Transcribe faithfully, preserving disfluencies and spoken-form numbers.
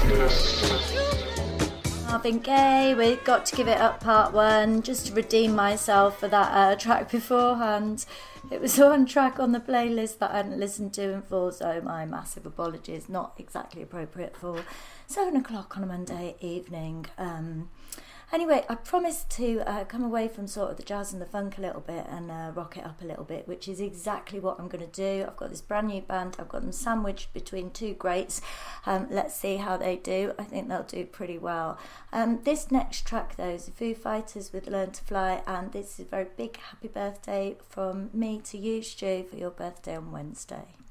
Marvin Gaye, we got to give it up part one, just to redeem myself for that uh, track beforehand. It was one track on the playlist that I hadn't listened to in full, so my massive apologies. Not exactly appropriate for seven o'clock on a Monday evening. Um, anyway, I promised to uh, come away from sort of the jazz and the funk a little bit and uh, rock it up a little bit, which is exactly what I'm going to do. I've got this brand new band. I've got them sandwiched between two greats. Um, let's see how they do. I think they'll do pretty well. Um, this next track, though, is the Foo Fighters with Learn to Fly, and this is a very big happy birthday from me to you, Stu, for your birthday on Wednesday.